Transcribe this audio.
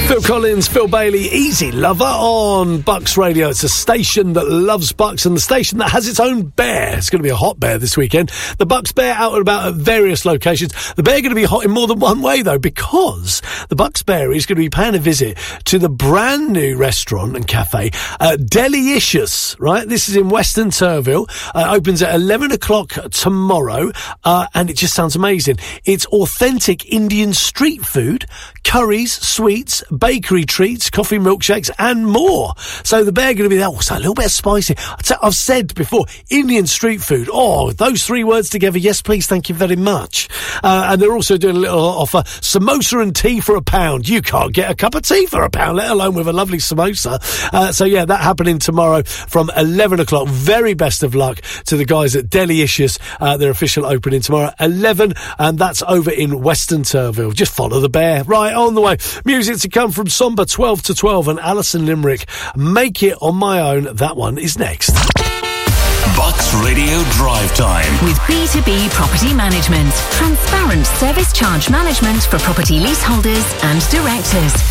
Phil Collins, Phil Bailey, Easy Lover on Bucks Radio. It's a station that loves Bucks and the station that has its own bear. It's going to be a hot bear this weekend. The Bucks bear out and about at various locations. The bear going to be hot in more than one way, though, because the Bucks bear is going to be paying a visit to the brand new restaurant and cafe, Delicious, right? This is in Western Turville. Opens at 11 o'clock tomorrow, and it just sounds amazing. It's authentic Indian street food, curries, sweets, bakery treats, coffee milkshakes, and more. So the bear going to be there. Also, a little bit of spicy. I've said before, Indian street food. Oh, those three words together. Yes, please. Thank you very much. And they're also doing a little offer. Samosa and tea for £1. You can't get a cup of tea for £1, let alone with a lovely samosa. So yeah, that happening tomorrow from 11 o'clock. Very best of luck to the guys at Delicious. Their official opening tomorrow, 11, and that's over in Western Turville. Just follow the bear. Right, on the way. Music to come from Somber 12 to 12 and Alison Limerick. Make It On My Own. That one is next. Bucks Radio Drive Time. With B2B Property Management. Transparent service charge management for property leaseholders and directors.